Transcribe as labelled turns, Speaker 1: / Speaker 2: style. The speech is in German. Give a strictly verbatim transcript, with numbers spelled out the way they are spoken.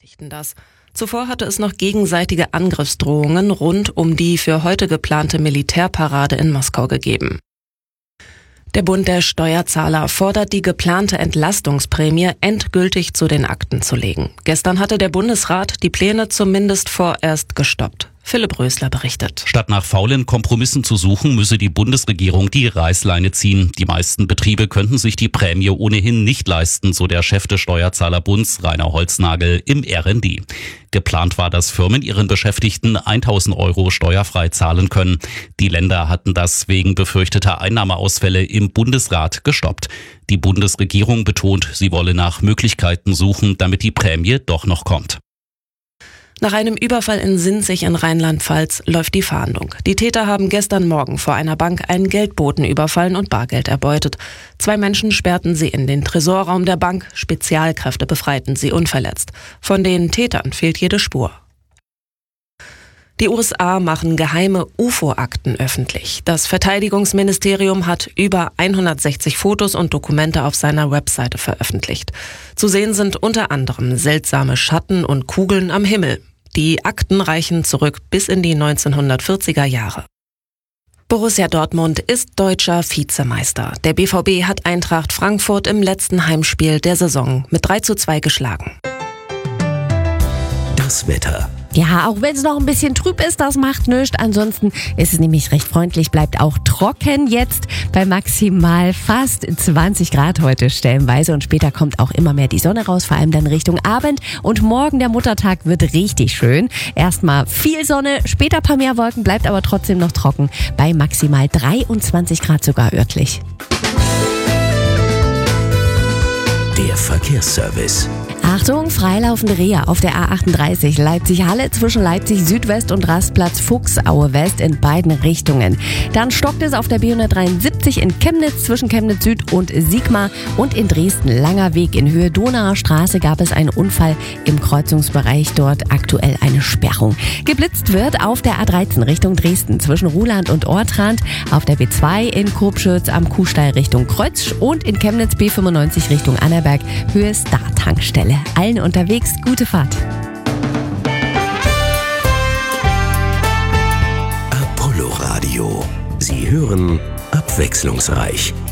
Speaker 1: bestätigten das. Zuvor hatte es noch gegenseitige Angriffsdrohungen rund um die für heute geplante Militärparade in Moskau gegeben. Der Bund der Steuerzahler fordert, die geplante Entlastungsprämie endgültig zu den Akten zu legen. Gestern hatte der Bundesrat die Pläne zumindest vorerst gestoppt. Philipp Rösler berichtet.
Speaker 2: Statt nach faulen Kompromissen zu suchen, müsse die Bundesregierung die Reißleine ziehen. Die meisten Betriebe könnten sich die Prämie ohnehin nicht leisten, so der Chef des Steuerzahlerbunds Rainer Holznagel im R and D. Geplant war, dass Firmen ihren Beschäftigten tausend Euro steuerfrei zahlen können. Die Länder hatten das wegen befürchteter Einnahmeausfälle im Bundesrat gestoppt. Die Bundesregierung betont, sie wolle nach Möglichkeiten suchen, damit die Prämie doch noch kommt.
Speaker 1: Nach einem Überfall in Sinzig in Rheinland-Pfalz läuft die Fahndung. Die Täter haben gestern Morgen vor einer Bank einen Geldboten überfallen und Bargeld erbeutet. Zwei Menschen sperrten sie in den Tresorraum der Bank. Spezialkräfte befreiten sie unverletzt. Von den Tätern fehlt jede Spur. Die U S A machen geheime U F O-Akten öffentlich. Das Verteidigungsministerium hat über hundertsechzig Fotos und Dokumente auf seiner Webseite veröffentlicht. Zu sehen sind unter anderem seltsame Schatten und Kugeln am Himmel. Die Akten reichen zurück bis in die neunzehnhundertvierziger Jahre. Borussia Dortmund ist deutscher Vizemeister. Der B V B hat Eintracht Frankfurt im letzten Heimspiel der Saison mit drei zu zwei geschlagen.
Speaker 3: Das Wetter.
Speaker 4: Ja, auch wenn es noch ein bisschen trüb ist, das macht nichts. Ansonsten ist es nämlich recht freundlich, bleibt auch trocken jetzt bei maximal fast zwanzig Grad heute stellenweise. Und später kommt auch immer mehr die Sonne raus, vor allem dann Richtung Abend. Und morgen, der Muttertag, wird richtig schön. Erstmal viel Sonne, später ein paar mehr Wolken, bleibt aber trotzdem noch trocken bei maximal dreiundzwanzig Grad sogar örtlich.
Speaker 3: Der Verkehrsservice.
Speaker 4: Achtung, freilaufende Reha auf der A achtunddreißig Leipzig-Halle zwischen Leipzig Südwest und Rastplatz Fuchsaue West in beiden Richtungen. Dann stockt es auf der B hundertdreiundsiebzig in Chemnitz zwischen Chemnitz Süd und Sigma und in Dresden Langer Weg in Höhe Donauer Straße gab es einen Unfall im Kreuzungsbereich, dort aktuell eine Sperrung. Geblitzt wird auf der A dreizehn Richtung Dresden zwischen Ruhland und Ortrand, auf der B zwei in Kurpschütz am Kuhstall Richtung Kreuz und in Chemnitz B fünfundneunzig Richtung Annaberg Höhe Star-Tankstelle. Allen unterwegs gute Fahrt.
Speaker 3: Apollo Radio. Sie hören abwechslungsreich.